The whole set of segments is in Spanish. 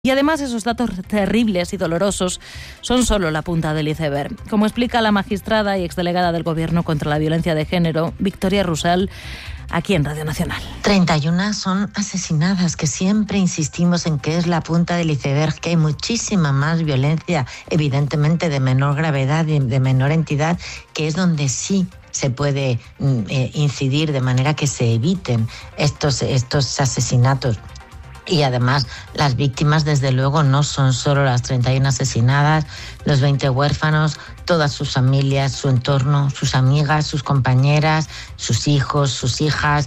Y además esos datos terribles y dolorosos son solo la punta del iceberg. Como explica la magistrada y exdelegada del Gobierno contra la violencia de género, Victoria Rusal, aquí en Radio Nacional. 31 son asesinadas, que siempre insistimos en que es la punta del iceberg, que hay muchísima más violencia, evidentemente de menor gravedad y de menor entidad, que es donde sí se puede incidir de manera que se eviten estos asesinatos. Y además las víctimas desde luego no son solo las 31 asesinadas, los 20 huérfanos, todas sus familias, su entorno, sus amigas, sus compañeras, sus hijos, sus hijas.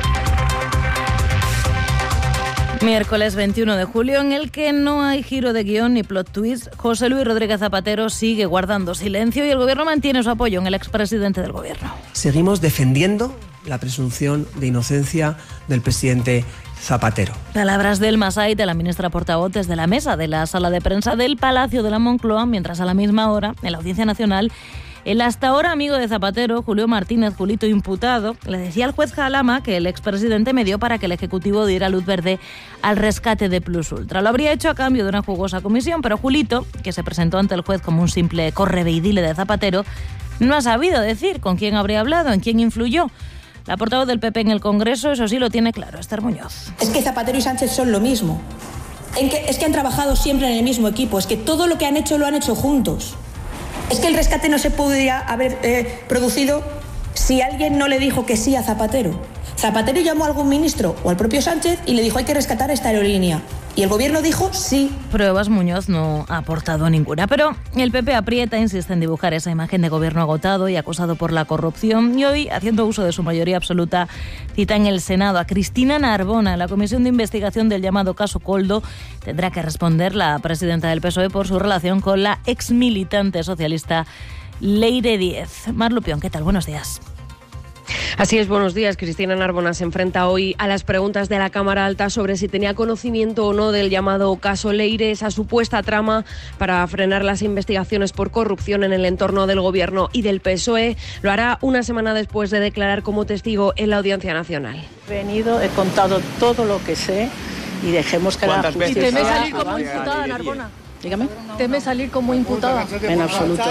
Miércoles 21 de julio, en el que no hay giro de guión ni plot twist, José Luis Rodríguez Zapatero sigue guardando silencio y el Gobierno mantiene su apoyo en el expresidente del Gobierno. Seguimos defendiendo la presunción de inocencia del presidente Zapatero. Palabras del Masai, de la ministra portavoz, desde la mesa de la sala de prensa del Palacio de la Moncloa, mientras a la misma hora, en la Audiencia Nacional, el hasta ahora amigo de Zapatero, Julio Martínez, Julito imputado, le decía al juez Jalama que el expresidente medió para que el Ejecutivo diera luz verde al rescate de Plus Ultra. Lo habría hecho a cambio de una jugosa comisión, pero Julito, que se presentó ante el juez como un simple correveidile de Zapatero, no ha sabido decir con quién habría hablado, en quién influyó. La portavoz del PP en el Congreso, eso sí, lo tiene claro, Esther Muñoz. Es que Zapatero y Sánchez son lo mismo. Es que han trabajado siempre en el mismo equipo. Es que todo lo que han hecho lo han hecho juntos. Es que el rescate no se podría haber producido si alguien no le dijo que sí a Zapatero. Zapatero llamó a algún ministro o al propio Sánchez y le dijo: hay que rescatar esta aerolínea. Y el Gobierno dijo sí. Pruebas Muñoz no ha aportado ninguna, pero el PP aprieta, insiste en dibujar esa imagen de gobierno agotado y acosado por la corrupción, y hoy, haciendo uso de su mayoría absoluta, cita en el Senado a Cristina Narbona. La comisión de investigación del llamado caso Koldo tendrá que responder la presidenta del PSOE por su relación con la exmilitante socialista Leire Díez. Mar Lupión, ¿qué tal? Buenos días. Así es, buenos días. Cristina Narbona se enfrenta hoy a las preguntas de la Cámara Alta sobre si tenía conocimiento o no del llamado caso Leire, esa supuesta trama para frenar las investigaciones por corrupción en el entorno del Gobierno y del PSOE. Lo hará una semana después de declarar como testigo en la Audiencia Nacional. He contado todo lo que sé y dejemos que la justicia... ¿Y teme salir como imputada, Narbona? Dígame. ¿Teme salir como imputada? En absoluto.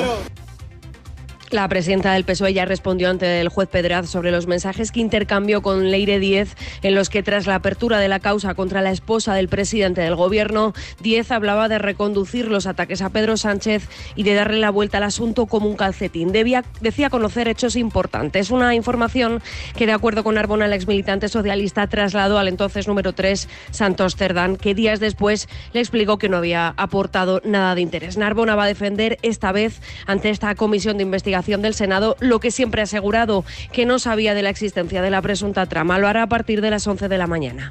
La presidenta del PSOE ya respondió ante el juez Pedraz sobre los mensajes que intercambió con Leire Díez, en los que tras la apertura de la causa contra la esposa del presidente del Gobierno, Díez hablaba de reconducir los ataques a Pedro Sánchez y de darle la vuelta al asunto como un calcetín. Decía conocer hechos importantes. Una información que, de acuerdo con Narbona, el exmilitante socialista trasladó al entonces número 3, Santos Cerdán, que días después le explicó que no había aportado nada de interés. Narbona va a defender esta vez ante esta comisión de investigación del Senado lo que siempre ha asegurado, que no sabía de la existencia de la presunta trama. Lo hará a partir de las 11 de la mañana.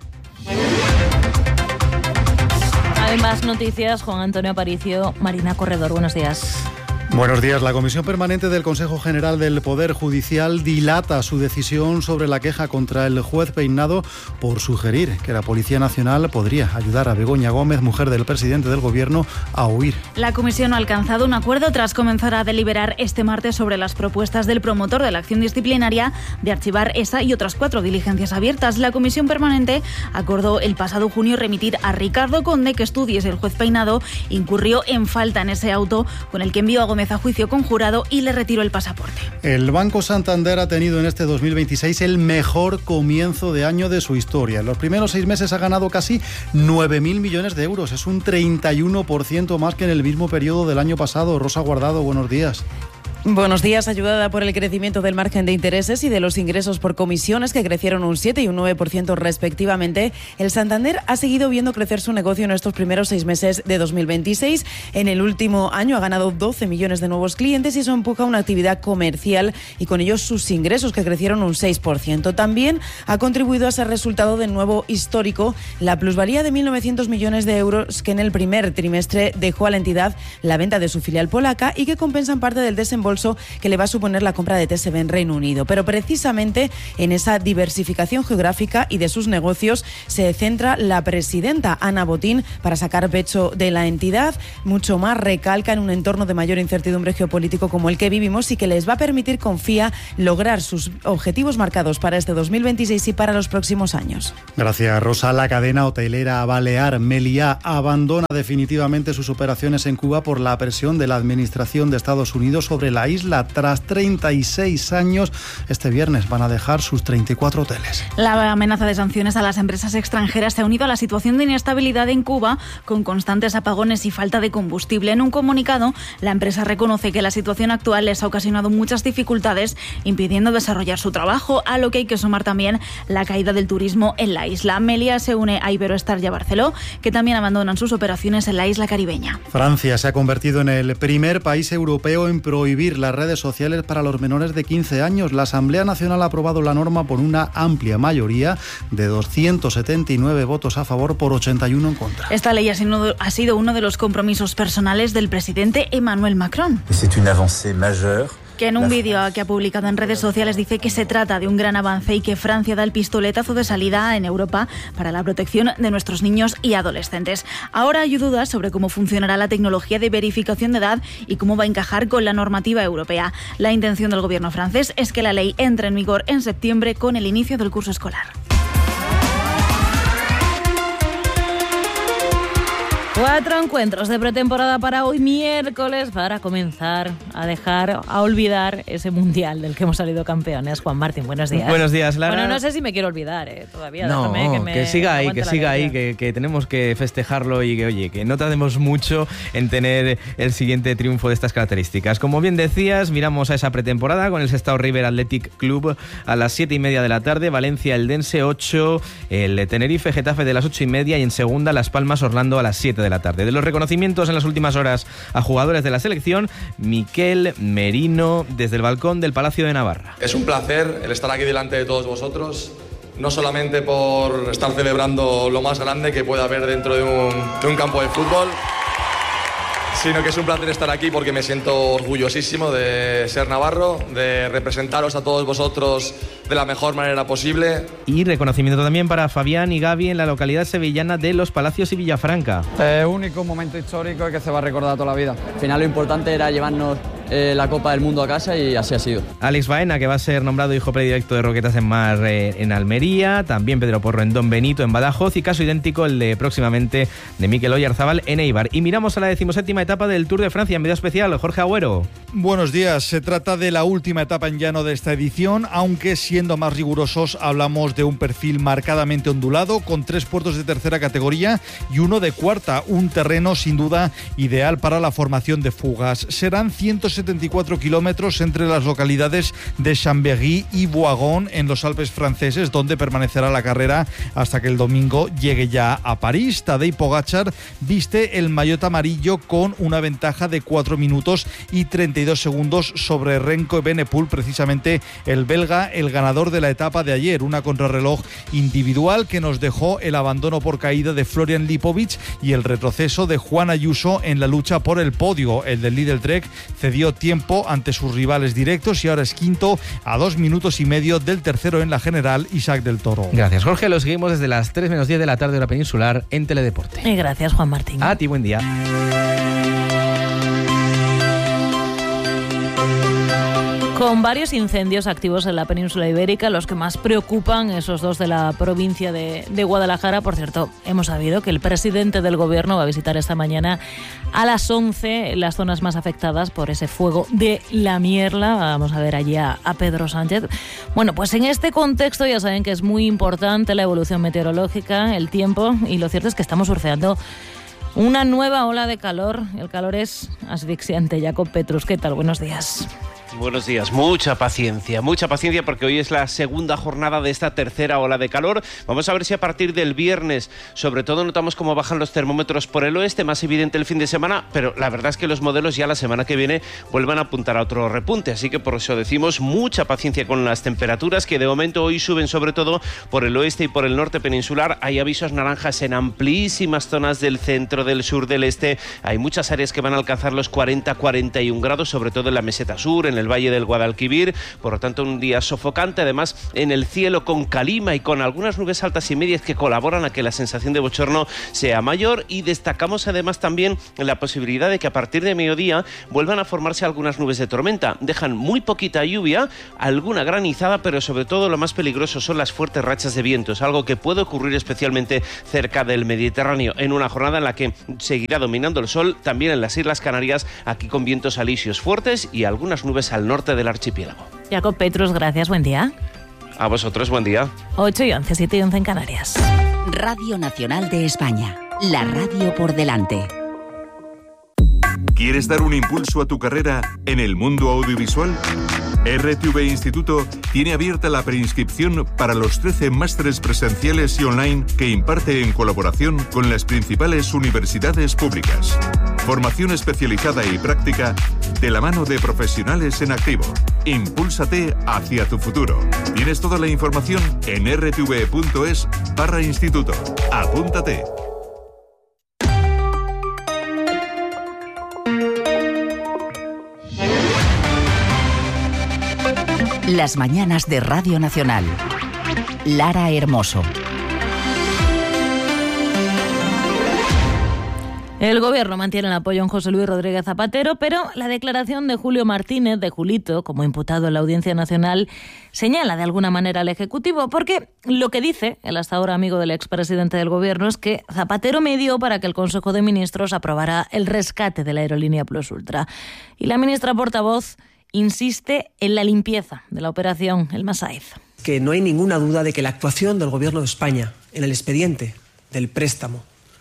Hay más noticias. Juan Antonio Aparicio, Marina Corredor, buenos días. Buenos días. La Comisión Permanente del Consejo General del Poder Judicial dilata su decisión sobre la queja contra el juez Peinado por sugerir que la Policía Nacional podría ayudar a Begoña Gómez, mujer del presidente del Gobierno, a huir. La comisión ha alcanzado un acuerdo tras comenzar a deliberar este martes sobre las propuestas del promotor de la acción disciplinaria de archivar esa y otras 4 diligencias abiertas. La Comisión Permanente acordó el pasado junio remitir a Ricardo Conde que estudie si el juez Peinado incurrió en falta en ese auto con el que envió a Gómez a juicio conjurado y le retiró el pasaporte. El Banco Santander ha tenido en este 2026 el mejor comienzo de año de su historia. En los primeros 6 meses ha ganado casi 9.000 millones de euros. Es un 31% más que en el mismo periodo del año pasado. Rosa Guardado, buenos días. Buenos días. Ayudada por el crecimiento del margen de intereses y de los ingresos por comisiones, que crecieron un 7 y un 9% respectivamente, el Santander ha seguido viendo crecer su negocio en estos primeros 6 meses de 2026. En el último año ha ganado 12 millones de nuevos clientes y eso empuja una actividad comercial y con ellos sus ingresos, que crecieron un 6%. También ha contribuido a ese resultado de nuevo histórico la plusvalía de 1.900 millones de euros que en el primer trimestre dejó a la entidad la venta de su filial polaca y que compensan parte del desembolso desembolso que le va a suponer la compra de TSB en Reino Unido. Pero precisamente en esa diversificación geográfica y de sus negocios se centra la presidenta Ana Botín para sacar pecho de la entidad. Mucho más recalca en un entorno de mayor incertidumbre geopolítico como el que vivimos y que les va a permitir, confía, lograr sus objetivos marcados para este 2026 y para los próximos años. Gracias, Rosa. La cadena hotelera balear Meliá abandona definitivamente sus operaciones en Cuba por la presión de la Administración de Estados Unidos sobre la isla. Tras 36 años, este viernes van a dejar sus 34 hoteles. La amenaza de sanciones a las empresas extranjeras se ha unido a la situación de inestabilidad en Cuba, con constantes apagones y falta de combustible. En un comunicado, la empresa reconoce que la situación actual les ha ocasionado muchas dificultades, impidiendo desarrollar su trabajo, a lo que hay que sumar también la caída del turismo en la isla. Meliá se une a Iberoestar y a Barceló, que también abandonan sus operaciones en la isla caribeña. Francia se ha convertido en el primer país europeo en prohibir las redes sociales para los menores de 15 años. La Asamblea Nacional ha aprobado la norma por una amplia mayoría de 279 votos a favor por 81 en contra. Esta ley ha sido uno de los compromisos personales del presidente Emmanuel Macron, que en un vídeo que ha publicado en redes sociales dice que se trata de un gran avance y que Francia da el pistoletazo de salida en Europa para la protección de nuestros niños y adolescentes. Ahora hay dudas sobre cómo funcionará la tecnología de verificación de edad y cómo va a encajar con la normativa europea. La intención del gobierno francés es que la ley entre en vigor en septiembre con el inicio del curso escolar. 4 encuentros de pretemporada para hoy miércoles para comenzar a olvidar ese mundial del que hemos salido campeones. Juan Martín, buenos días. Buenos días, Lara. Bueno, no sé si me quiero olvidar todavía. No, que siga ahí, que tenemos que festejarlo y que, oye, que no tardemos mucho en tener el siguiente triunfo de estas características. Como bien decías, miramos a esa pretemporada con el Sestao River Athletic Club a las 7:30 de la tarde, Valencia Eldense 8, el Tenerife Getafe de las 8:30 y en segunda Las Palmas Orlando a las 7 de la tarde. De los reconocimientos en las últimas horas a jugadores de la selección, Miquel Merino desde el balcón del Palacio de Navarra. Es un placer el estar aquí delante de todos vosotros, no solamente por estar celebrando lo más grande que pueda haber dentro de un campo de fútbol, sino que es un placer estar aquí porque me siento orgullosísimo de ser navarro, de representaros a todos vosotros de la mejor manera posible. Y reconocimiento también para Fabián y Gaby en la localidad sevillana de Los Palacios y Villafranca. Único momento histórico que se va a recordar toda la vida. Al final lo importante era llevarnos la Copa del Mundo a casa y así ha sido. Alex Baena, que va a ser nombrado hijo predilecto de Roquetas en Mar en Almería, también Pedro Porro en Don Benito en Badajoz y caso idéntico el de próximamente de Mikel Oyarzabal en Eibar. Y miramos a la 17ª etapa del Tour de Francia en medio especial. Jorge Agüero. Buenos días, se trata de la última etapa en llano de esta edición, aunque siendo más rigurosos hablamos de un perfil marcadamente ondulado con 3 puertos de tercera categoría y uno de cuarta, un terreno sin duda ideal para la formación de fugas. Serán 174 kilómetros entre las localidades de Chambéry y Boigon en los Alpes franceses, donde permanecerá la carrera hasta que el domingo llegue ya a París. Tadej Pogačar viste el maillot amarillo con una ventaja de 4 minutos y 32 segundos sobre Remco Evenepoel, precisamente el belga, el ganador de la etapa de ayer, una contrarreloj individual que nos dejó el abandono por caída de Florian Lipovic y el retroceso de Juan Ayuso en la lucha por el podio. El del Lidl Trek cedió tiempo ante sus rivales directos y ahora es quinto a 2 minutos y medio del tercero en la general, Isaac del Toro. Gracias, Jorge. Lo seguimos desde las 3 menos 10 de la tarde hora peninsular en Teledeporte. Y gracias, Juan Martín. A ti, buen día. Con varios incendios activos en la península ibérica, los que más preocupan, esos 2 de la provincia de Guadalajara. Por cierto, hemos sabido que el presidente del gobierno va a visitar esta mañana a las 11 las zonas más afectadas por ese fuego de la Mierla. Vamos a ver allí a Pedro Sánchez. Bueno, pues en este contexto ya saben que es muy importante la evolución meteorológica, el tiempo, y lo cierto es que estamos surfeando una nueva ola de calor. El calor es asfixiante. Jacob Petrus, ¿qué tal? Buenos días. Buenos días. Mucha paciencia porque hoy es la segunda jornada de esta tercera ola de calor. Vamos a ver si a partir del viernes, sobre todo, notamos cómo bajan los termómetros por el oeste, más evidente el fin de semana, pero la verdad es que los modelos ya la semana que viene vuelvan a apuntar a otro repunte, así que por eso decimos mucha paciencia con las temperaturas, que de momento hoy suben sobre todo por el oeste y por el norte peninsular. Hay avisos naranjas en amplísimas zonas del centro, del sur, del este. Hay muchas áreas que van a alcanzar los 40-41 grados, sobre todo en la meseta sur, en el valle del Guadalquivir. Por lo tanto, un día sofocante, además en el cielo con calima y con algunas nubes altas y medias que colaboran a que la sensación de bochorno sea mayor. Y destacamos además también la posibilidad de que a partir de mediodía vuelvan a formarse algunas nubes de tormenta. Dejan muy poquita lluvia, alguna granizada, pero sobre todo lo más peligroso son las fuertes rachas de vientos, algo que puede ocurrir especialmente cerca del Mediterráneo, en una jornada en la que seguirá dominando el sol, también en las Islas Canarias, aquí con vientos alisios fuertes y algunas nubes al norte del archipiélago. Jacob Petrus, gracias, buen día. A vosotros, buen día. 8:11, 7:11 en Canarias. Radio Nacional de España, la radio por delante. ¿Quieres dar un impulso a tu carrera en el mundo audiovisual? RTV Instituto tiene abierta la preinscripción para los 13 másteres presenciales y online que imparte en colaboración con las principales universidades públicas. Formación especializada y práctica de la mano de profesionales en activo. Impúlsate hacia tu futuro. Tienes toda la información en rtv.es/instituto. Apúntate. Las mañanas de Radio Nacional. Lara Hermoso. El Gobierno mantiene el apoyo en José Luis Rodríguez Zapatero, pero la declaración de Julio Martínez, de Julito, como imputado en la Audiencia Nacional, señala de alguna manera al Ejecutivo, porque lo que dice el hasta ahora amigo del expresidente del Gobierno es que Zapatero medió para que el Consejo de Ministros aprobara el rescate de la aerolínea Plus Ultra. Y la ministra portavoz insiste en la limpieza de la operación El Masaiz. Que no hay ninguna duda de que la actuación del Gobierno de España en el expediente del préstamo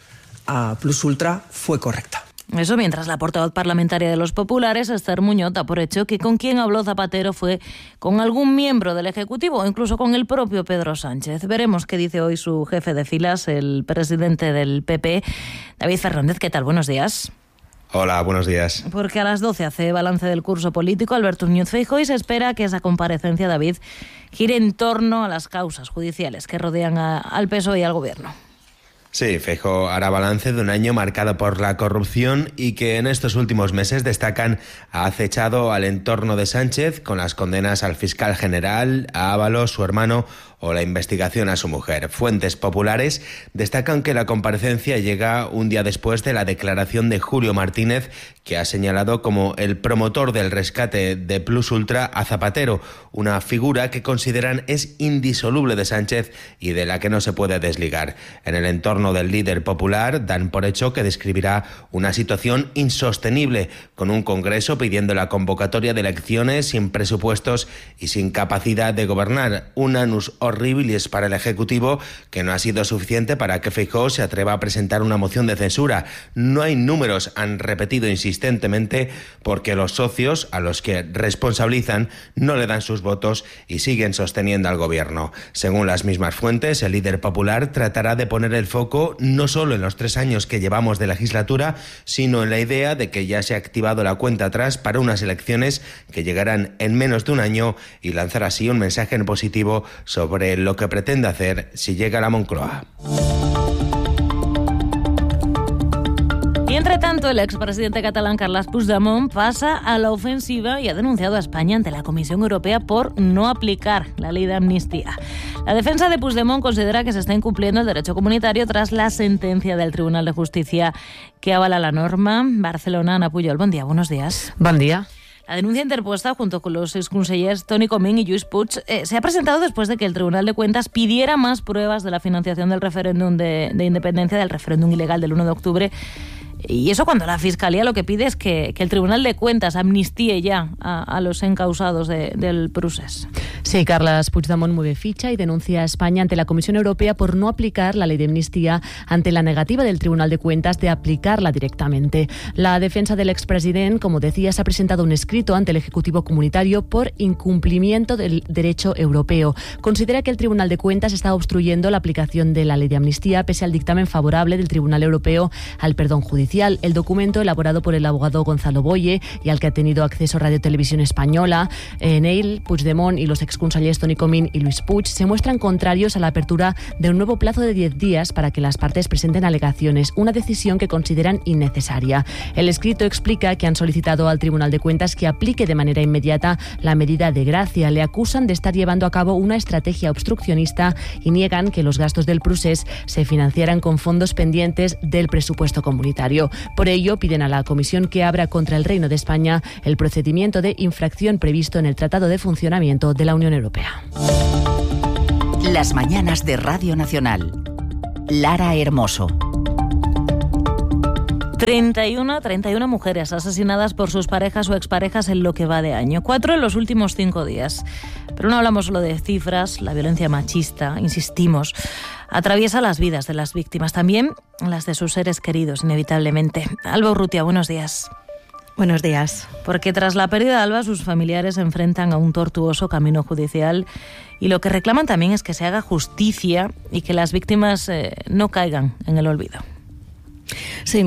a Plus Ultra fue correcta. Eso mientras la portavoz parlamentaria de los populares, Esther Muñoz, da por hecho que con quien habló Zapatero fue con algún miembro del Ejecutivo o incluso con el propio Pedro Sánchez. Veremos qué dice hoy su jefe de filas, el presidente del PP, David Fernández. ¿Qué tal? Buenos días. Hola, buenos días. Porque a las 12 hace balance del curso político Alberto Núñez Feijóo y se espera que esa comparecencia, David, gire en torno a las causas judiciales que rodean al PSOE y al Gobierno. Sí, Feijóo hará balance de un año marcado por la corrupción y que en estos últimos meses destacan ha acechado al entorno de Sánchez con las condenas al fiscal general, a Ábalos, su hermano, o la investigación a su mujer. Fuentes populares destacan que la comparecencia llega un día después de la declaración de Julio Martínez, que ha señalado como el promotor del rescate de Plus Ultra a Zapatero, una figura que consideran es indisoluble de Sánchez y de la que no se puede desligar. En el entorno del líder popular dan por hecho que describirá una situación insostenible, con un Congreso pidiendo la convocatoria de elecciones sin presupuestos y sin capacidad de gobernar, un anus horribilis para el Ejecutivo que no ha sido suficiente para que Feijóo se atreva a presentar una moción de censura. No hay números, han repetido insistentemente, porque los socios a los que responsabilizan no le dan sus votos y siguen sosteniendo al Gobierno. Según las mismas fuentes, el líder popular tratará de poner el foco no solo en los 3 años que llevamos de legislatura, sino en la idea de que ya se ha activado la cuenta atrás para unas elecciones que llegarán en menos de un año y lanzar así un mensaje en positivo sobre lo que pretende hacer si llega a la Moncloa. Y entre tanto, el expresidente catalán Carles Puigdemont pasa a la ofensiva y ha denunciado a España ante la Comisión Europea por no aplicar la ley de amnistía. La defensa de Puigdemont considera que se está incumpliendo el derecho comunitario tras la sentencia del Tribunal de Justicia que avala la norma. Barcelona, Ana Pujol, buen día, buenos días. Buen día. La denuncia interpuesta junto con los exconsellers Toni Comín y Lluís Puig se ha presentado después de que el Tribunal de Cuentas pidiera más pruebas de la financiación del referéndum de independencia, del referéndum ilegal del 1 de octubre. Y eso cuando la Fiscalía lo que pide es que el Tribunal de Cuentas amnistíe ya a los encausados del procés. Sí, Carles Puigdemont mueve ficha y denuncia a España ante la Comisión Europea por no aplicar la ley de amnistía ante la negativa del Tribunal de Cuentas de aplicarla directamente. La defensa del expresidente, como decías, ha presentado un escrito ante el Ejecutivo Comunitario por incumplimiento del derecho europeo. Considera que el Tribunal de Cuentas está obstruyendo la aplicación de la ley de amnistía pese al dictamen favorable del Tribunal Europeo al perdón judicial. El documento, elaborado por el abogado Gonzalo Boye y al que ha tenido acceso Radio Televisión Española, en él Puigdemont y los exconsellers Toni Comín y Luis Puig se muestran contrarios a la apertura de un nuevo plazo de 10 días para que las partes presenten alegaciones, una decisión que consideran innecesaria. El escrito explica que han solicitado al Tribunal de Cuentas que aplique de manera inmediata la medida de gracia. Le acusan de estar llevando a cabo una estrategia obstruccionista y niegan que los gastos del procés se financiaran con fondos pendientes del presupuesto comunitario. Por ello, piden a la Comisión que abra contra el Reino de España el procedimiento de infracción previsto en el Tratado de Funcionamiento de la Unión Europea. Las mañanas de Radio Nacional. Lara Hermoso. 31 mujeres asesinadas por sus parejas o exparejas en lo que va de año. 4 en los últimos 5 días. Pero no hablamos solo de cifras. La violencia machista, insistimos, atraviesa las vidas de las víctimas, también las de sus seres queridos, inevitablemente. Alba Urrutia, buenos días. Buenos días. Porque tras la pérdida de Alba, sus familiares se enfrentan a un tortuoso camino judicial y lo que reclaman también es que se haga justicia y que las víctimas no caigan en el olvido. Sí,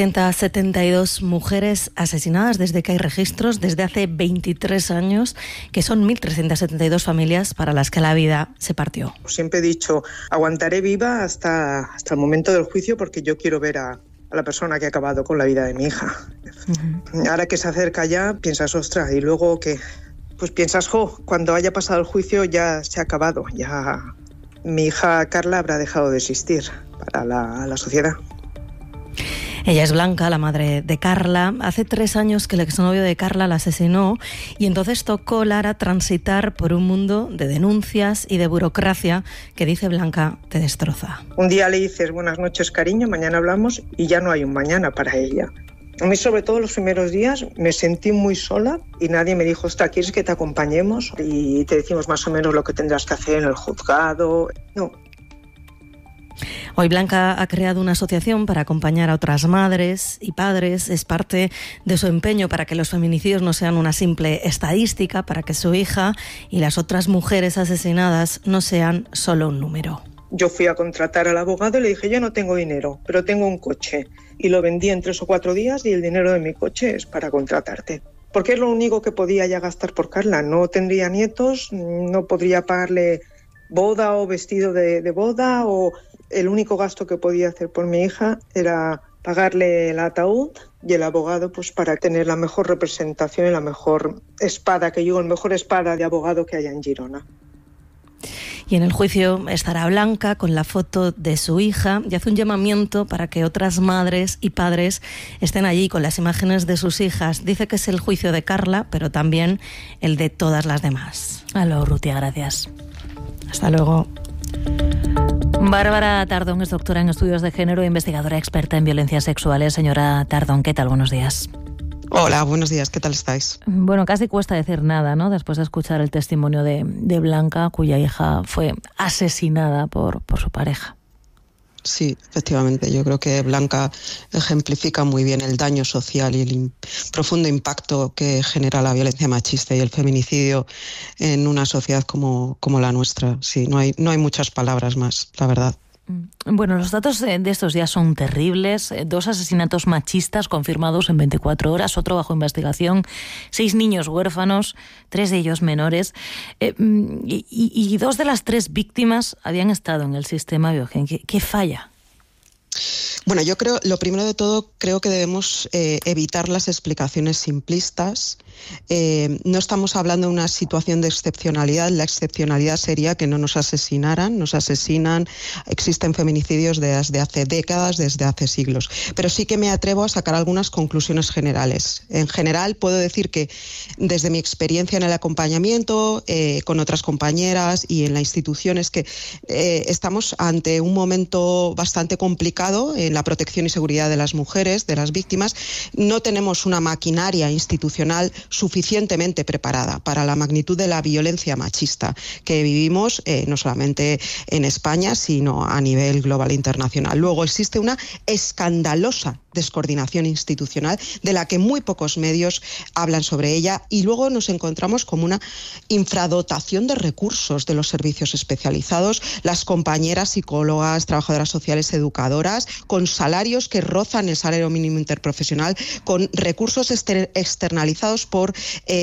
1.372 mujeres asesinadas desde que hay registros, desde hace 23 años, que son 1.372 familias para las que la vida se partió. Siempre he dicho, aguantaré viva hasta el momento del juicio porque yo quiero ver a la persona que ha acabado con la vida de mi hija. Ahora que se acerca ya, piensas, ostras, y luego que, pues piensas, cuando haya pasado el juicio ya se ha acabado, ya mi hija Carla habrá dejado de existir para la sociedad. Ella es Blanca, la madre de Carla. Hace 3 años que el exnovio de Carla la asesinó y entonces tocó, Lara, transitar por un mundo de denuncias y de burocracia que, dice Blanca, te destroza. Un día le dices buenas noches, cariño, mañana hablamos y ya no hay un mañana para ella. A mí, sobre todo los primeros días, me sentí muy sola y nadie me dijo, ostras, ¿quieres que te acompañemos? Y te decimos más o menos lo que tendrás que hacer en el juzgado. No. Hoy Blanca ha creado una asociación para acompañar a otras madres y padres. Es parte de su empeño para que los feminicidios no sean una simple estadística, para que su hija y las otras mujeres asesinadas no sean solo un número. Yo fui a contratar al abogado y le dije, yo no tengo dinero, pero tengo un coche. Y lo vendí en 3 o 4 días y el dinero de mi coche es para contratarte. Porque es lo único que podía ya gastar por Carla. No tendría nietos, no podría pagarle boda o vestido de boda, o el único gasto que podía hacer por mi hija era pagarle el ataúd y el abogado, pues para tener la mejor representación y la mejor espada, que yo digo, el mejor espada de abogado que haya en Girona. Y en el juicio estará Blanca con la foto de su hija y hace un llamamiento para que otras madres y padres estén allí con las imágenes de sus hijas. Dice que es el juicio de Carla, pero también el de todas las demás. Alba Urrutia, gracias. Hasta luego. Bárbara Tardón es doctora en estudios de género e investigadora experta en violencias sexuales. Señora Tardón, ¿qué tal? Buenos días. Hola, buenos días. ¿Qué tal estáis? Bueno, casi cuesta decir nada, ¿no? Después de escuchar el testimonio de Blanca, cuya hija fue asesinada por su pareja. Sí, efectivamente. Yo creo que Blanca ejemplifica muy bien el daño social y el profundo impacto que genera la violencia machista y el feminicidio en una sociedad como la nuestra. Sí, no hay muchas palabras más, la verdad. Bueno, los datos de estos días son terribles. 2 asesinatos machistas confirmados en 24 horas, otro bajo investigación, 6 niños huérfanos, 3 de ellos menores, y 2 de las 3 víctimas habían estado en el sistema Biogen. ¿Qué falla? Bueno, yo creo, lo primero de todo, creo que debemos evitar las explicaciones simplistas. No estamos hablando de una situación de excepcionalidad. La excepcionalidad sería que no nos asesinaran, nos asesinan. Existen feminicidios desde hace décadas, desde hace siglos. Pero sí que me atrevo a sacar algunas conclusiones generales. En general, puedo decir que desde mi experiencia en el acompañamiento, con otras compañeras y en la institución, es que estamos ante un momento bastante complicado en la protección y seguridad de las mujeres, de las víctimas, no tenemos una maquinaria institucional suficientemente preparada para la magnitud de la violencia machista que vivimos, no solamente en España, sino a nivel global e internacional. Luego existe una escandalosa descoordinación institucional de la que muy pocos medios hablan sobre ella, y luego nos encontramos como una infradotación de recursos de los servicios especializados, las compañeras psicólogas, trabajadoras sociales, educadoras, con salarios que rozan el salario mínimo interprofesional, con recursos externalizados por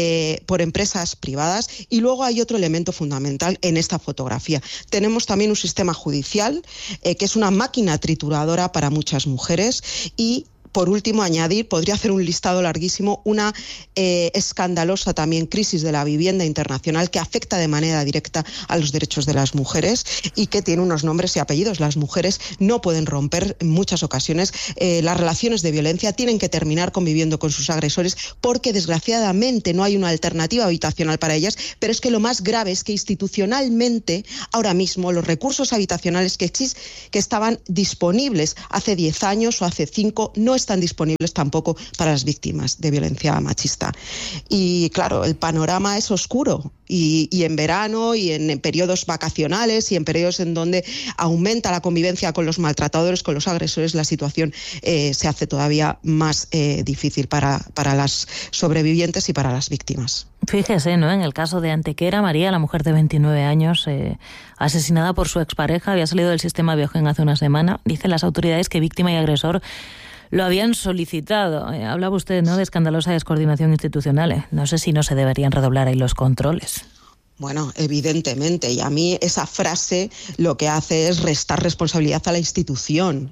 empresas privadas. Y luego hay otro elemento fundamental en esta fotografía. Tenemos también un sistema judicial que es una máquina trituradora para muchas mujeres. Y por último, añadir, podría hacer un listado larguísimo, una escandalosa también crisis de la vivienda internacional que afecta de manera directa a los derechos de las mujeres y que tiene unos nombres y apellidos. Las mujeres no pueden romper en muchas ocasiones las relaciones de violencia, tienen que terminar conviviendo con sus agresores porque desgraciadamente no hay una alternativa habitacional para ellas, pero es que lo más grave es que institucionalmente ahora mismo los recursos habitacionales que estaban disponibles hace 10 años o hace 5 no están disponibles tampoco para las víctimas de violencia machista. Y claro, el panorama es oscuro y en verano y en periodos vacacionales y en periodos en donde aumenta la convivencia con los maltratadores, con los agresores, la situación se hace todavía más difícil para las sobrevivientes y para las víctimas. Fíjese, ¿no? En el caso de Antequera, María, la mujer de 29 años, asesinada por su expareja, había salido del sistema Biogen hace una semana. Dicen las autoridades que víctima y agresor lo habían solicitado. Hablaba usted, ¿no?, de escandalosa descoordinación institucional. No sé si no se deberían redoblar ahí los controles. Bueno, evidentemente, y a mí esa frase lo que hace es restar responsabilidad a la institución.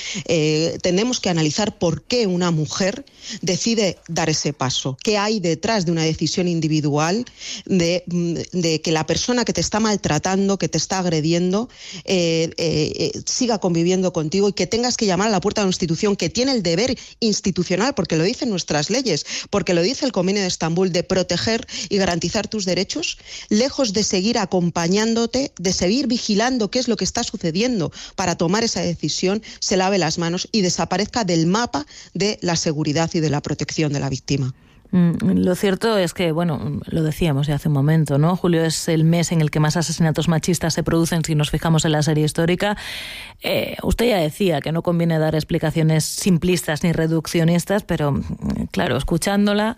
Tenemos que analizar por qué una mujer decide dar ese paso. ¿Qué hay detrás de una decisión individual de que la persona que te está maltratando, que te está agrediendo, siga conviviendo contigo y que tengas que llamar a la puerta de una institución que tiene el deber institucional, porque lo dicen nuestras leyes, porque lo dice el Convenio de Estambul, de proteger y garantizar tus derechos? Lejos de seguir acompañándote, de seguir vigilando qué es lo que está sucediendo para tomar esa decisión, se lave las manos y desaparezca del mapa de la seguridad y de la protección de la víctima. Lo cierto es que, bueno, lo decíamos ya hace un momento, ¿no? Julio es el mes en el que más asesinatos machistas se producen si nos fijamos en la serie histórica. Usted ya decía que no conviene dar explicaciones simplistas ni reduccionistas, pero claro, escuchándola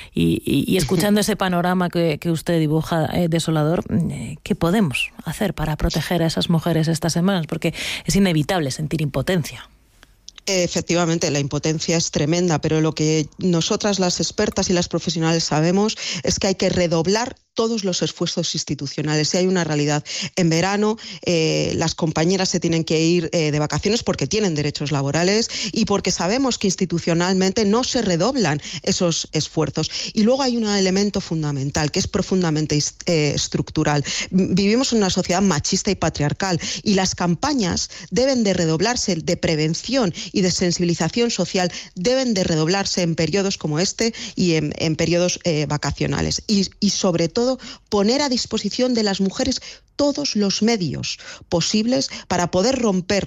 y escuchando ese panorama que usted dibuja desolador, ¿qué podemos hacer para proteger a esas mujeres estas semanas? Porque es inevitable sentir impotencia. Efectivamente, la impotencia es tremenda, pero lo que nosotras, las expertas y las profesionales, sabemos es que hay que redoblar todos los esfuerzos institucionales. Si hay una realidad, en verano las compañeras se tienen que ir de vacaciones porque tienen derechos laborales y porque sabemos que institucionalmente no se redoblan esos esfuerzos. Y luego hay un elemento fundamental que es profundamente estructural. Vivimos en una sociedad machista y patriarcal y las campañas deben de redoblarse de prevención y de sensibilización social, deben de redoblarse en periodos como este y en periodos vacacionales. Y sobre todo poner a disposición de las mujeres todos los medios posibles para poder romper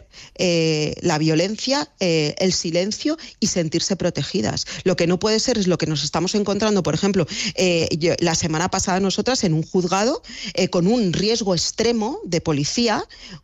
la violencia, el silencio y sentirse protegidas. Lo que no puede ser es lo que nos estamos encontrando, por ejemplo, la semana pasada nosotras en un juzgado con un riesgo extremo de policía,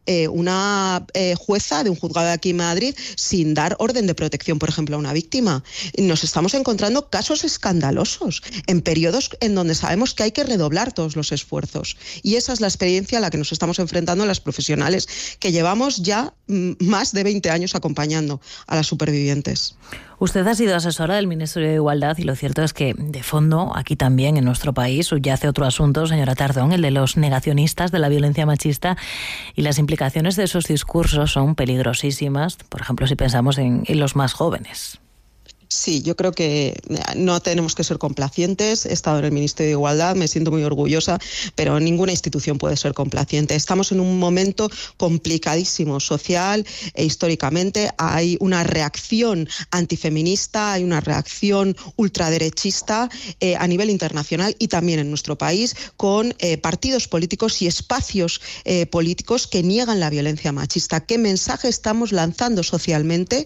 una jueza de un juzgado de aquí en Madrid sin dar orden de protección, por ejemplo, a una víctima. Nos estamos encontrando casos escandalosos en periodos en donde sabemos que hay que redoblar todos los esfuerzos. Y esa es la experiencia a la que nos estamos enfrentando las profesionales que llevamos ya más de 20 años acompañando a las supervivientes. Usted ha sido asesora del Ministerio de Igualdad y lo cierto es que, de fondo, aquí también en nuestro país subyace otro asunto, señora Tardón, el de los negacionistas de la violencia machista, y las implicaciones de esos discursos son peligrosísimas, por ejemplo, si pensamos en los más jóvenes. Sí, yo creo que no tenemos que ser complacientes. He estado en el Ministerio de Igualdad, me siento muy orgullosa, pero ninguna institución puede ser complaciente. Estamos en un momento complicadísimo social e históricamente. Hay una reacción antifeminista, hay una reacción ultraderechista a nivel internacional y también en nuestro país, con partidos políticos y espacios políticos que niegan la violencia machista. ¿Qué mensaje estamos lanzando socialmente?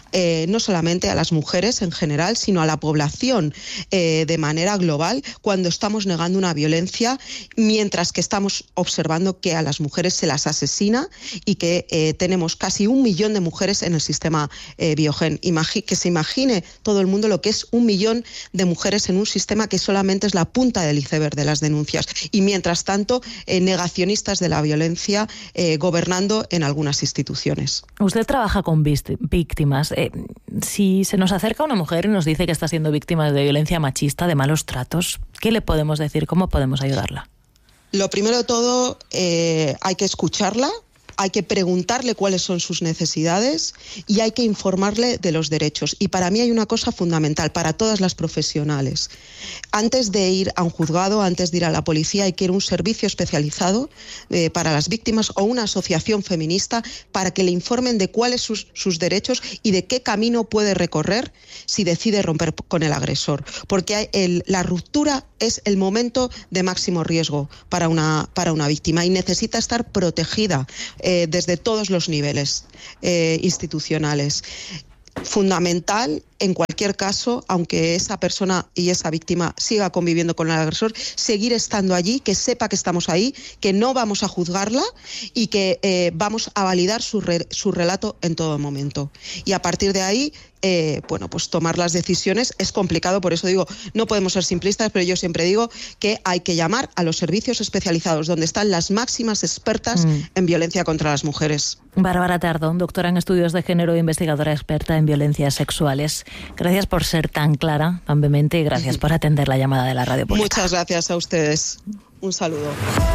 No solamente a las mujeres en general, sino a la población de manera global, cuando estamos negando una violencia, mientras que estamos observando que a las mujeres se las asesina y que tenemos casi 1 millón de mujeres en el sistema Biogen. Que se imagine todo el mundo lo que es 1 millón de mujeres en un sistema que solamente es la punta del iceberg de las denuncias. Y mientras tanto, negacionistas de la violencia gobernando en algunas instituciones. Usted trabaja con víctimas. Si se nos acerca una mujer y nos dice que está siendo víctima de violencia machista, de malos tratos, ¿qué le podemos decir? ¿Cómo podemos ayudarla? Lo primero de todo, hay que escucharla. Hay que preguntarle cuáles son sus necesidades y hay que informarle de los derechos. Y para mí hay una cosa fundamental, para todas las profesionales. Antes de ir a un juzgado, antes de ir a la policía, hay que ir a un servicio especializado para las víctimas o una asociación feminista para que le informen de cuáles son sus derechos y de qué camino puede recorrer si decide romper con el agresor. Porque la ruptura es el momento de máximo riesgo para una víctima y necesita estar protegida desde todos los niveles institucionales. Fundamental, en cualquier caso, aunque esa persona y esa víctima siga conviviendo con el agresor, seguir estando allí, que sepa que estamos ahí, que no vamos a juzgarla y que vamos a validar su relato en todo momento. Y a partir de ahí, pues tomar las decisiones es complicado, por eso digo, no podemos ser simplistas, pero yo siempre digo que hay que llamar a los servicios especializados, donde están las máximas expertas en violencia contra las mujeres. Bárbara Tardón, doctora en estudios de género e investigadora experta en violencias sexuales. Gracias por ser tan clara, tan vehemente, y gracias por atender la llamada de la Radio Pública. Muchas gracias a ustedes. Un saludo.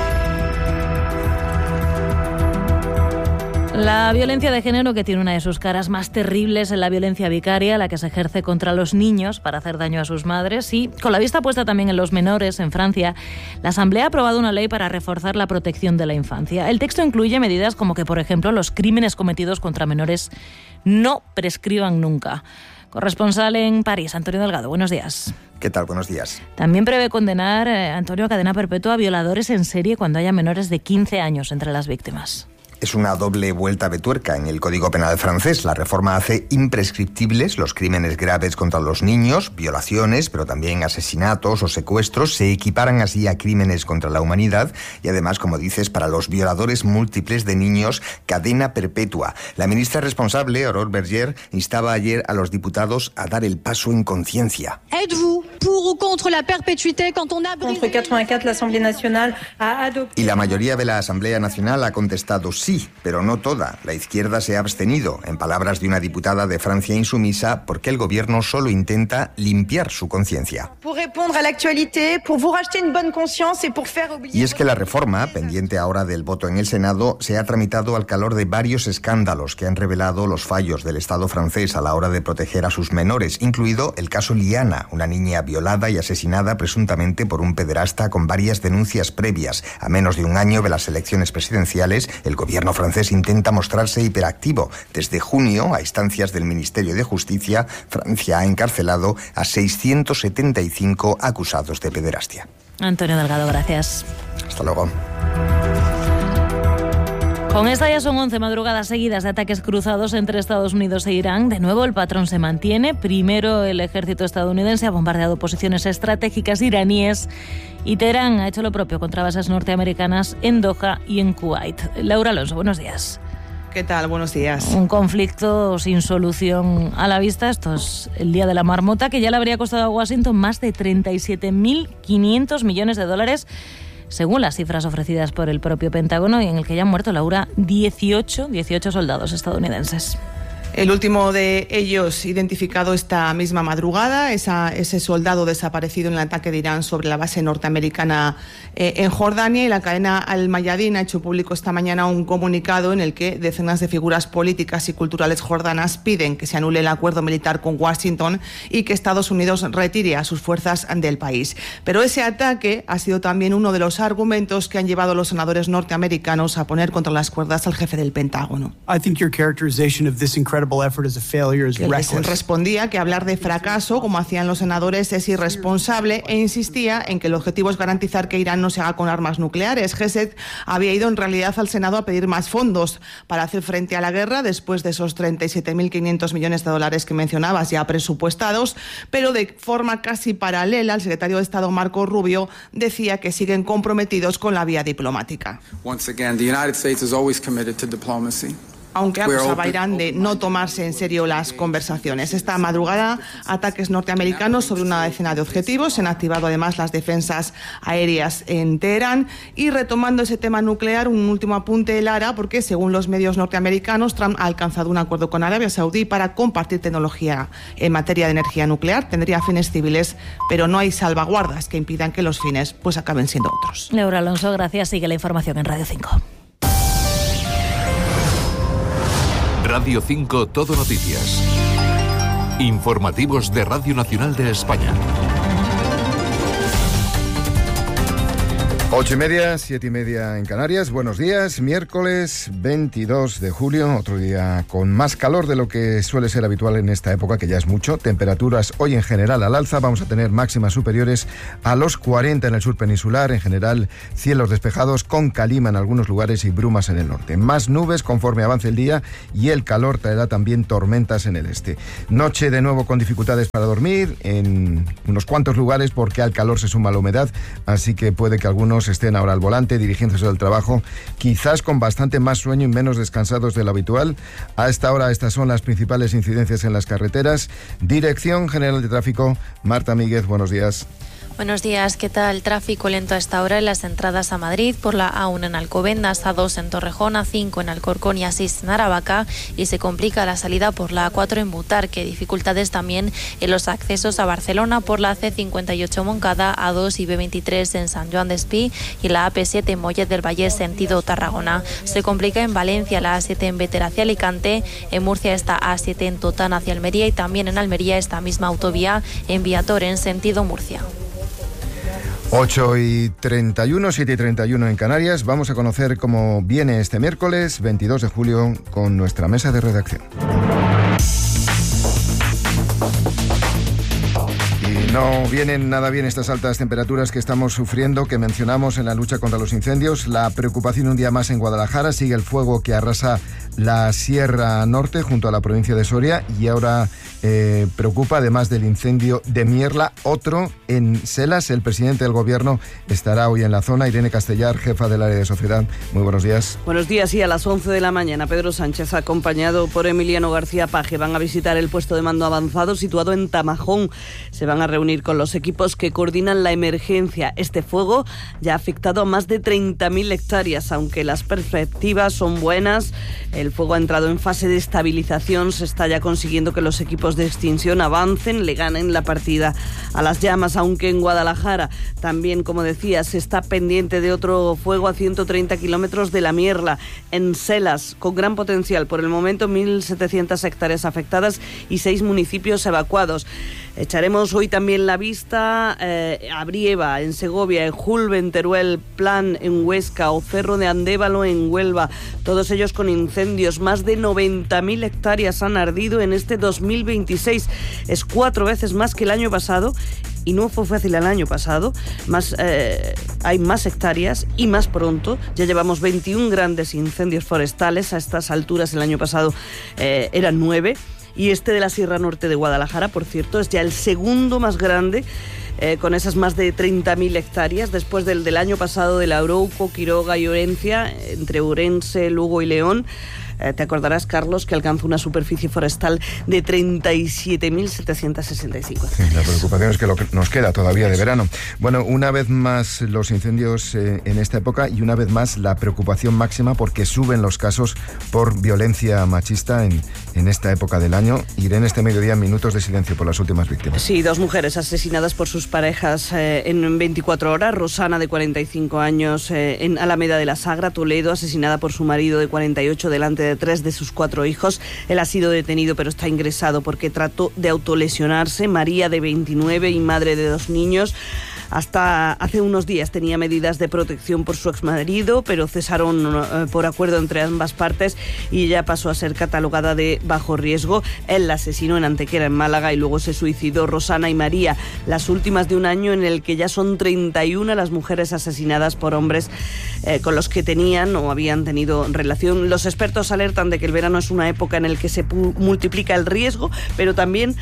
La violencia de género, que tiene una de sus caras más terribles, es la violencia vicaria, la que se ejerce contra los niños para hacer daño a sus madres. Y con la vista puesta también en los menores, en Francia, la Asamblea ha aprobado una ley para reforzar la protección de la infancia. El texto incluye medidas como que, por ejemplo, los crímenes cometidos contra menores no prescriban nunca. Corresponsal en París, Antonio Delgado, buenos días. ¿Qué tal? Buenos días. También prevé condenar, Antonio, a cadena perpetua a violadores en serie cuando haya menores de 15 años entre las víctimas. Es una doble vuelta de tuerca en el Código Penal francés. La reforma hace imprescriptibles los crímenes graves contra los niños, violaciones, pero también asesinatos o secuestros. Se equiparan así a crímenes contra la humanidad y además, como dices, para los violadores múltiples de niños, cadena perpetua. La ministra responsable, Aurore Berger, instaba ayer a los diputados a dar el paso en conciencia. ¿Êtes-vous pour ou contre la perpétuité quand on a brisé... Contre 84, l'Assemblée nationale a adopté... Y la mayoría de la Asamblea Nacional ha contestado sí. Sí, pero no toda. La izquierda se ha abstenido, en palabras de una diputada de Francia insumisa, porque el gobierno solo intenta limpiar su conciencia. Y es que la reforma, pendiente ahora del voto en el Senado, se ha tramitado al calor de varios escándalos que han revelado los fallos del Estado francés a la hora de proteger a sus menores, incluido el caso Liana, una niña violada y asesinada presuntamente por un pederasta con varias denuncias previas. A menos de un año de las elecciones presidenciales, el gobierno francés intenta mostrarse hiperactivo. Desde junio, a instancias del Ministerio de Justicia, Francia ha encarcelado a 675 acusados de pederastia. Antonio Delgado, gracias. Hasta luego. Con esta ya son 11 madrugadas seguidas de ataques cruzados entre Estados Unidos e Irán. De nuevo el patrón se mantiene. Primero el ejército estadounidense ha bombardeado posiciones estratégicas iraníes y Teherán ha hecho lo propio contra bases norteamericanas en Doha y en Kuwait. Laura Alonso, buenos días. ¿Qué tal? Buenos días. Un conflicto sin solución a la vista. Esto es el Día de la Marmota, que ya le habría costado a Washington más de 37.500 millones de dólares, según las cifras ofrecidas por el propio Pentágono, y en el que ya han muerto, Laura, 18 soldados estadounidenses. El último de ellos identificado esta misma madrugada, ese soldado desaparecido en el ataque de Irán sobre la base norteamericana en Jordania, y la cadena Al Mayadin ha hecho público esta mañana un comunicado en el que decenas de figuras políticas y culturales jordanas piden que se anule el acuerdo militar con Washington y que Estados Unidos retire a sus fuerzas del país. Pero ese ataque ha sido también uno de los argumentos que han llevado a los senadores norteamericanos a poner contra las cuerdas al jefe del Pentágono. Él respondía que hablar de fracaso, como hacían los senadores, es irresponsable, e insistía en que el objetivo es garantizar que Irán no se haga con armas nucleares. Gesed había ido en realidad al Senado a pedir más fondos para hacer frente a la guerra después de esos 37.500 millones de dólares que mencionabas ya presupuestados, pero de forma casi paralela el secretario de Estado Marco Rubio decía que siguen comprometidos con la vía diplomática. Aunque acusaba a Irán de no tomarse en serio las conversaciones. Esta madrugada, ataques norteamericanos sobre una decena de objetivos. Se han activado además las defensas aéreas en Teherán. Y retomando ese tema nuclear, un último apunte, Lara, porque según los medios norteamericanos, Trump ha alcanzado un acuerdo con Arabia Saudí para compartir tecnología en materia de energía nuclear. Tendría fines civiles, pero no hay salvaguardas que impidan que los fines pues acaben siendo otros. Laura Alonso, gracias. Sigue la información en Radio 5. Radio 5 Todo Noticias. Informativos de Radio Nacional de España. 8:30, 7:30 en Canarias. Buenos días, miércoles 22 de julio, otro día con más calor de lo que suele ser habitual en esta época, que ya es mucho. Temperaturas hoy en general al alza, vamos a tener máximas superiores a los 40 en el sur peninsular, en general cielos despejados con calima en algunos lugares y brumas en el norte. Más nubes conforme avance el día y el calor traerá también tormentas en el este. Noche de nuevo con dificultades para dormir en unos cuantos lugares porque al calor se suma la humedad, así que puede que algunos estén ahora al volante, dirigiéndose al trabajo, quizás con bastante más sueño y menos descansados de lo habitual. A esta hora, estas son las principales incidencias en las carreteras. Dirección General de Tráfico, Marta Míguez, buenos días. Buenos días, ¿qué tal? Tráfico lento a esta hora en las entradas a Madrid por la A1 en Alcobendas, A2 en Torrejón, A5 en Alcorcón y A6 en Aravaca, y se complica la salida por la A4 en Butarque. Dificultades también en los accesos a Barcelona por la C58 Moncada, A2 y B23 en San Joan d'Espí y la AP7 en Mollet del Valle sentido Tarragona. Se complica en Valencia la A7 en Bétera hacia Alicante, en Murcia esta A7 en Totana hacia Almería y también en Almería esta misma autovía en Viator en sentido Murcia. 8:31, 7:31 en Canarias. Vamos a conocer cómo viene este miércoles 22 de julio con nuestra mesa de redacción. Y no vienen nada bien estas altas temperaturas que estamos sufriendo, que mencionamos en la lucha contra los incendios. La preocupación un día más en Guadalajara. Sigue el fuego que arrasa la Sierra Norte junto a la provincia de Soria, y ahora preocupa, además del incendio de Mierla, otro en Selas. El presidente del gobierno estará hoy en la zona. Irene Castellar, jefa del área de sociedad. Muy buenos días. Buenos días. Y a las 11 de la mañana, Pedro Sánchez, acompañado por Emiliano García Paje, van a visitar el puesto de mando avanzado situado en Tamajón. Se van a reunir con los equipos que coordinan la emergencia. Este fuego ya ha afectado a más de 30.000 hectáreas, aunque las perspectivas son buenas. El fuego ha entrado en fase de estabilización. Se está ya consiguiendo que los equipos de extinción avancen, le ganen la partida a las llamas, aunque en Guadalajara también, como decía, se está pendiente de otro fuego a 130 kilómetros de la Mierla, en Selas, con gran potencial. Por el momento, 1.700 hectáreas afectadas y 6 municipios evacuados. Echaremos hoy también la vista a Brieva, en Segovia, en Julve, en Teruel, Plan, en Huesca, o Cerro de Andévalo, en Huelva. Todos ellos con incendios. Más de 90.000 hectáreas han ardido en este 2026. Es 4 veces más que el año pasado. Y no fue fácil el año pasado. Hay más hectáreas y más pronto. Ya llevamos 21 grandes incendios forestales. A estas alturas el año pasado eran 9. Y este de la Sierra Norte de Guadalajara, por cierto, es ya el segundo más grande, con esas más de 30.000 hectáreas, después del año pasado de la Arauco, Quiroga y Orencia, entre Ourense, Lugo y León. Te acordarás, Carlos, que alcanza una superficie forestal de 37.765. Sí, la preocupación es que nos queda todavía de verano. Bueno, una vez más los incendios en esta época y una vez más la preocupación máxima porque suben los casos por violencia machista en esta época del año. Irene, este mediodía, minutos de silencio por las últimas víctimas. Sí, 2 mujeres asesinadas por sus parejas en 24 horas. Rosana, de 45 años, en Alameda de la Sagra, Toledo, asesinada por su marido de 48 delante de 3 de sus 4 hijos. Él ha sido detenido pero está ingresado porque trató de autolesionarse. María, de 29 y madre de 2 niños. Hasta hace unos días tenía medidas de protección por su exmarido, pero cesaron por acuerdo entre ambas partes y ella pasó a ser catalogada de bajo riesgo. Él la asesinó en Antequera, en Málaga, y luego se suicidó. Rosana y María, las últimas de un año en el que ya son 31 las mujeres asesinadas por hombres con los que tenían o habían tenido relación. Los expertos alertan de que el verano es una época en la que se multiplica el riesgo, pero también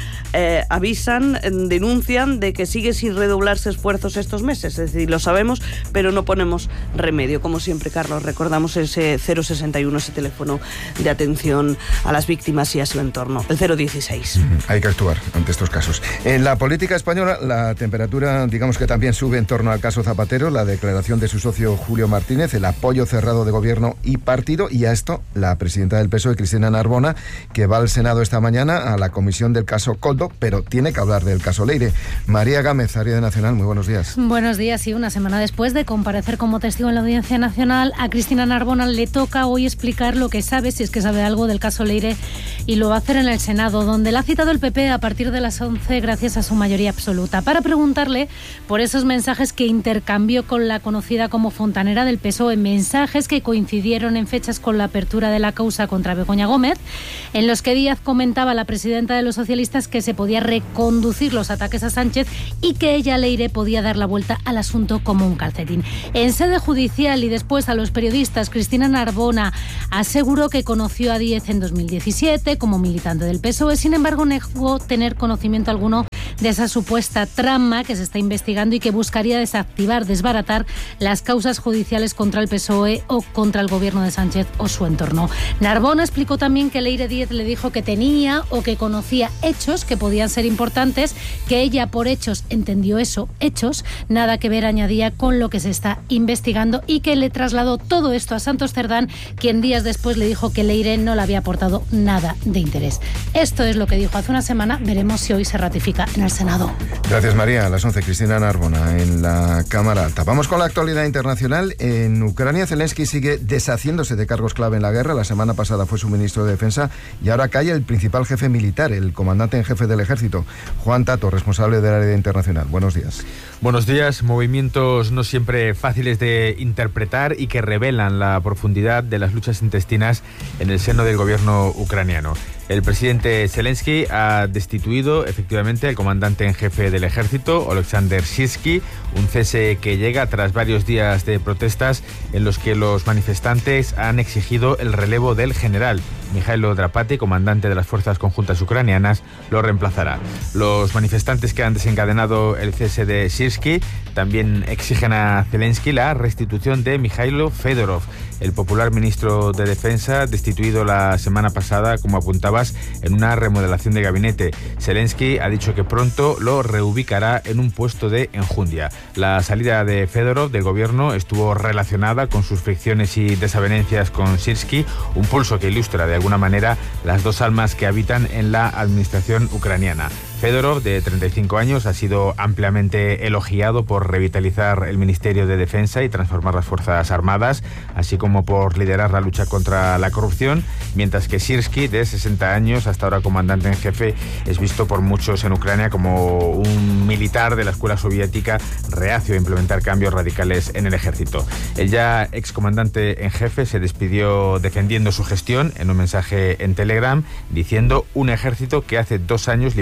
avisan, denuncian de que sigue sin redoblarse esfuerzos estos meses. Es decir, lo sabemos, pero no ponemos remedio. Como siempre, Carlos, recordamos ese 061, ese teléfono de atención a las víctimas y a su entorno, el 016. Hay que actuar ante estos casos. En la política española, la temperatura, digamos que también sube en torno al caso Zapatero, la declaración de su socio Julio Martínez, el apoyo cerrado de gobierno y partido, y a esto la presidenta del PSOE, Cristina Narbona, que va al Senado esta mañana a la comisión del caso Koldo, pero tiene que hablar del caso Leire. María Gámez, área de Nacional, muy buenos días. Buenos días. Sí, una semana después de comparecer como testigo en la Audiencia Nacional, a Cristina Narbona le toca hoy explicar lo que sabe, si es que sabe algo del caso Leire, y lo va a hacer en el Senado, donde la ha citado el PP a partir de las 11 gracias a su mayoría absoluta, para preguntarle por esos mensajes que intercambió con la conocida como fontanera del PSOE, mensajes que coincidieron en fechas con la apertura de la causa contra Begoña Gómez, en los que Díaz comentaba a la presidenta de los socialistas que se podía reconducir los ataques a Sánchez y que ella, Leire, podía dar la vuelta al asunto como un calcetín. En sede judicial y después a los periodistas, Cristina Narbona aseguró que conoció a Díaz en 2017 como militante del PSOE, sin embargo negó tener conocimiento alguno de esa supuesta trama que se está investigando y que buscaría desactivar, desbaratar las causas judiciales contra el PSOE o contra el gobierno de Sánchez o su entorno. Narbona explicó también que Leire Díaz le dijo que tenía o que conocía hechos que podían ser importantes, que ella por hechos entendió eso, hechos, nada que ver, añadía, con lo que se está investigando, y que le trasladó todo esto a Santos Cerdán, quien días después le dijo que Leire no le había aportado nada de interés. Esto es lo que dijo hace una semana. Veremos si hoy se ratifica en el Senado. Gracias, María. A las 11, Cristina Narbona en la Cámara Alta. Vamos con la actualidad internacional. En Ucrania, Zelensky sigue deshaciéndose de cargos clave en la guerra. La semana pasada fue su ministro de Defensa y ahora calla el principal jefe militar, el comandante en jefe del ejército, Juan Tato, responsable del área internacional. Buenos días. Buenos días. Movimientos no siempre fáciles de interpretar y que revelan la profundidad de las luchas intestinas en el seno del gobierno ucraniano. El presidente Zelensky ha destituido efectivamente al comandante en jefe del ejército, Oleksandr Syrskyi, un cese que llega tras varios días de protestas en los que los manifestantes han exigido el relevo del general. Mijailo Drapati, comandante de las fuerzas conjuntas ucranianas, lo reemplazará. Los manifestantes que han desencadenado el cese de Syrskyi también exigen a Zelensky la restitución de Mijailo Fedorov, el popular ministro de Defensa, destituido la semana pasada, como apuntabas, en una remodelación de gabinete. Zelensky ha dicho que pronto lo reubicará en un puesto de enjundia. La salida de Fedorov del gobierno estuvo relacionada con sus fricciones y desavenencias con Syrskyi, un pulso que ilustra de alguna manera las dos almas que habitan en la administración ucraniana. Fedorov, de 35 años, ha sido ampliamente elogiado por revitalizar el Ministerio de Defensa y transformar las Fuerzas Armadas, así como por liderar la lucha contra la corrupción, mientras que Syrskyi, de 60 años, hasta ahora comandante en jefe, es visto por muchos en Ucrania como un militar de la escuela soviética reacio a implementar cambios radicales en el ejército. El ya excomandante en jefe se despidió defendiendo su gestión en un mensaje en Telegram, diciendo: un ejército que hace 2 años libraba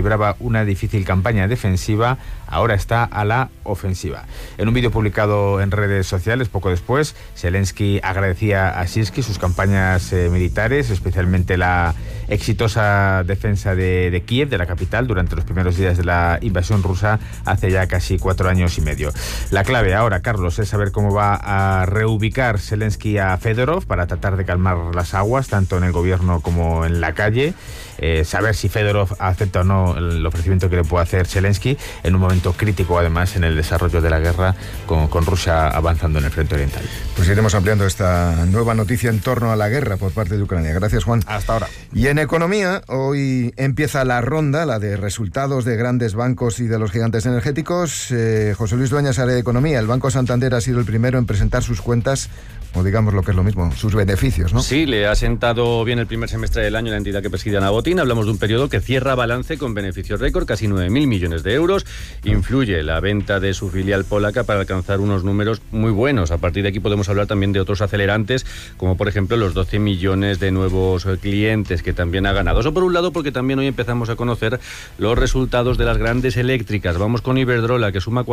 una difícil campaña defensiva, ahora está a la ofensiva. En un vídeo publicado en redes sociales poco después, Zelensky agradecía a Sirski sus campañas militares, especialmente la exitosa defensa de Kiev, de la capital, durante los primeros días de la invasión rusa hace ya casi 4 años y medio. La clave ahora, Carlos, es saber cómo va a reubicar Zelensky a Fedorov para tratar de calmar las aguas, tanto en el gobierno como en la calle. Saber si Fedorov acepta o no el ofrecimiento que le puede hacer Zelensky en un momento crítico, además, en el desarrollo de la guerra con Rusia avanzando en el frente oriental. Pues iremos ampliando esta nueva noticia en torno a la guerra por parte de Ucrania. Gracias, Juan. Hasta ahora. Y en economía, hoy empieza la ronda, la de resultados de grandes bancos y de los gigantes energéticos. José Luis Dueñas, área de economía. El Banco Santander ha sido el primero en presentar sus cuentas, o digamos lo que es lo mismo, sus beneficios, ¿no? Sí, le ha sentado bien el primer semestre del año la entidad que preside Ana Botín. Hablamos de un periodo que cierra balance con beneficios récord, casi 9.000 millones de euros. Influye la venta de su filial polaca para alcanzar unos números muy buenos. A partir de aquí podemos hablar también de otros acelerantes, como por ejemplo los 12 millones de nuevos clientes que también ha ganado. Eso por un lado, porque también hoy empezamos a conocer los resultados de las grandes eléctricas. Vamos con Iberdrola, que suma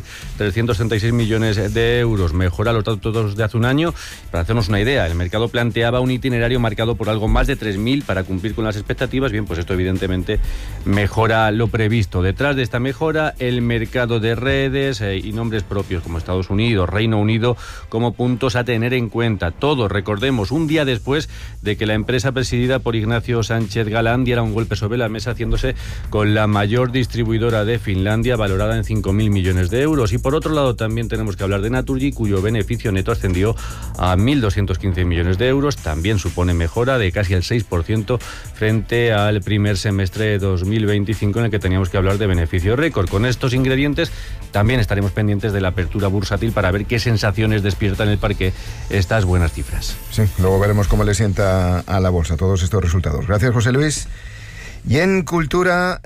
4.336 millones de euros. Mejora los datos de hace un año. Para hacernos una idea, el mercado planteaba un itinerario marcado por algo más de 3.000 para cumplir con las expectativas. Bien, pues esto evidentemente mejora lo previsto. Detrás de esta mejora, el mercado de redes y nombres propios como Estados Unidos, Reino Unido, como puntos a tener en cuenta. Todo, recordemos, un día después de que la empresa presidida por Ignacio Sánchez Galán diera un golpe sobre la mesa, haciéndose con la mayor distribuidora de Finlandia, valorada en 5.000 millones de euros. Y por otro lado, también tenemos que hablar de Naturgy, cuyo beneficio neto ascendió a 1.215 millones de euros. También supone mejora de casi el 6% frente al primer semestre de 2025, en el que teníamos que hablar de beneficio récord. Con estos ingredientes también estaremos pendientes de la apertura bursátil para ver qué sensaciones despiertan en el parque estas buenas cifras. Sí, luego veremos cómo le sienta a la bolsa todos estos resultados. Gracias, José Luis. Y en cultura,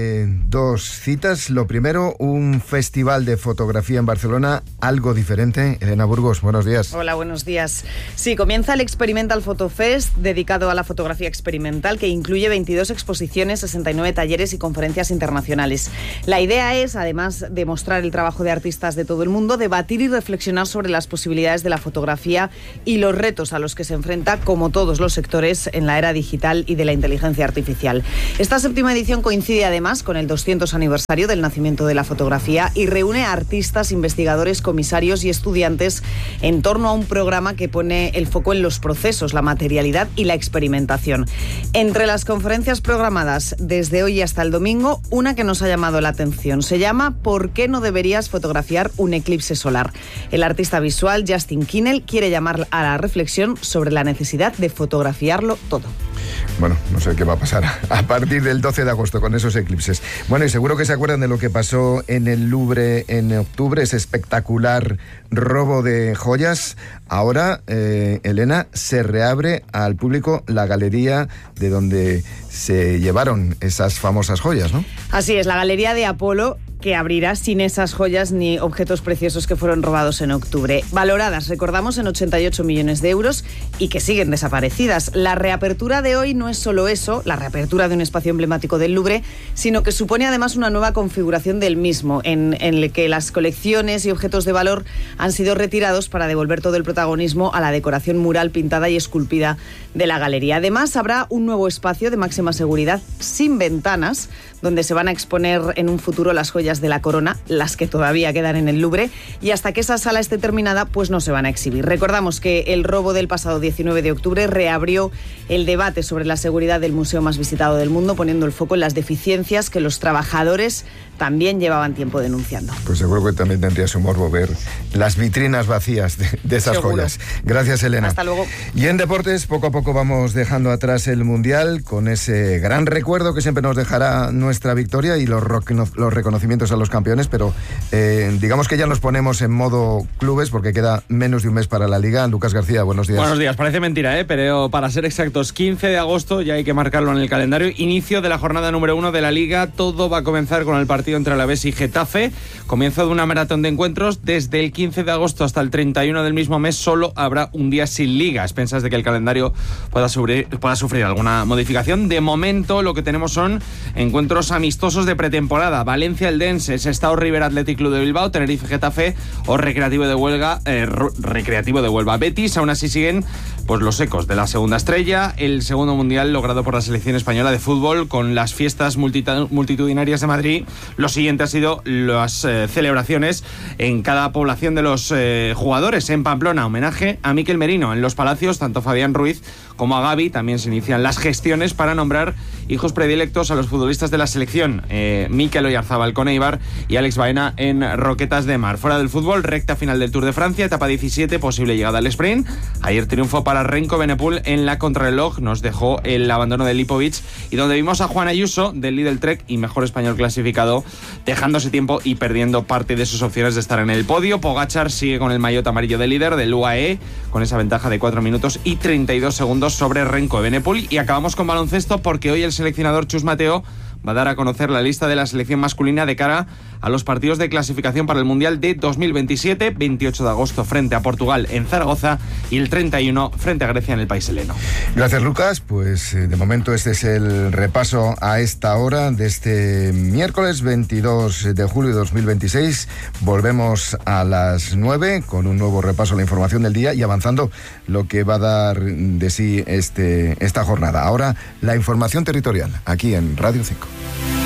2 citas. Lo primero, un festival de fotografía en Barcelona, algo diferente. Elena Burgos, buenos días. Hola, buenos días. Sí, comienza el Experimental Photo Fest, dedicado a la fotografía experimental, que incluye 22 exposiciones, 69 talleres y conferencias internacionales. La idea es, además de mostrar el trabajo de artistas de todo el mundo, debatir y reflexionar sobre las posibilidades de la fotografía y los retos a los que se enfrenta, como todos los sectores, en la era digital y de la inteligencia artificial. Esta 7ª edición coincide además con el 200 aniversario del nacimiento de la fotografía y reúne a artistas, investigadores, comisarios y estudiantes en torno a un programa que pone el foco en los procesos, la materialidad y la experimentación. Entre las conferencias programadas desde hoy hasta el domingo, una que nos ha llamado la atención. Se llama ¿Por qué no deberías fotografiar un eclipse solar? El artista visual Justin Kinnell quiere llamar a la reflexión sobre la necesidad de fotografiarlo todo. Bueno, no sé qué va a pasar a partir del 12 de agosto con esos eclipses. Bueno, y seguro que se acuerdan de lo que pasó en el Louvre en octubre, ese espectacular robo de joyas. Ahora, Elena, se reabre al público la galería de donde se llevaron esas famosas joyas, ¿no? Así es, la Galería de Apolo, que abrirá sin esas joyas ni objetos preciosos que fueron robados en octubre. Valoradas, recordamos, en 88 millones de euros y que siguen desaparecidas. La reapertura de hoy no es solo eso, la reapertura de un espacio emblemático del Louvre, sino que supone además una nueva configuración del mismo, en el que las colecciones y objetos de valor han sido retirados para devolver todo el protagonismo a la decoración mural pintada y esculpida de la galería. Además, habrá un nuevo espacio de máxima seguridad sin ventanas, donde se van a exponer en un futuro las joyas de la corona, las que todavía quedan en el Louvre, y hasta que esa sala esté terminada, pues no se van a exhibir. Recordamos que el robo del pasado 19 de octubre reabrió el debate sobre la seguridad del museo más visitado del mundo, poniendo el foco en las deficiencias que los trabajadores también llevaban tiempo denunciando. Pues seguro que también tendría su morbo ver las vitrinas vacías de esas seguro. joyas. Gracias, Elena. Hasta luego. Y en deportes, poco a poco vamos dejando atrás el Mundial, con ese gran recuerdo que siempre nos dejará nuestra victoria y los reconocimientos atentos a los campeones, pero digamos que ya nos ponemos en modo clubes porque queda menos de un mes para la Liga. Lucas García, buenos días. Buenos días, parece mentira, pero para ser exactos, 15 de agosto, ya hay que marcarlo en el calendario, inicio de la jornada número 1 de la Liga. Todo va a comenzar con el partido entre Alavés y Getafe. Comienzo de una maratón de encuentros. Desde el 15 de agosto hasta el 31 del mismo mes solo habrá un día sin Liga. A expensas de que el calendario pueda sufrir alguna modificación. De momento lo que tenemos son encuentros amistosos de pretemporada. Valencia-Eldense, Sestao River Athletic Club de Bilbao, Tenerife-Getafe o Recreativo de Huelva Betis. Aún así siguen pues los ecos de la segunda estrella, el segundo mundial logrado por la selección española de fútbol con las fiestas multitudinarias de Madrid. Lo siguiente ha sido las celebraciones en cada población de los jugadores. En Pamplona, homenaje a Mikel Merino. En Los Palacios, tanto Fabián Ruiz como a Gavi también se inician las gestiones para nombrar hijos predilectos a los futbolistas de la selección. Mikel Oyarzabal con Eibar y Alex Baena en Roquetas de Mar. Fuera del fútbol, recta final del Tour de Francia, etapa 17, posible llegada al sprint. Ayer triunfo para Renko Benepul en la contrarreloj, nos dejó el abandono de Lipovic, y donde vimos a Juan Ayuso del Lidl Trek y mejor español clasificado, dejándose tiempo y perdiendo parte de sus opciones de estar en el podio. Pogačar sigue con el maillot amarillo de líder del UAE, con esa ventaja de 4 minutos y 32 segundos sobre Renko Benepul. Y acabamos con baloncesto porque hoy el seleccionador Chus Mateo va a dar a conocer la lista de la selección masculina de cara a los partidos de clasificación para el Mundial de 2027, 28 de agosto frente a Portugal en Zaragoza y el 31 frente a Grecia en el país heleno. Gracias, Lucas. Pues de momento este es el repaso a esta hora de este miércoles 22 de julio de 2026. Volvemos a las 9 con un nuevo repaso a la información del día y avanzando lo que va a dar de sí esta jornada. Ahora la información territorial aquí en Radio 5.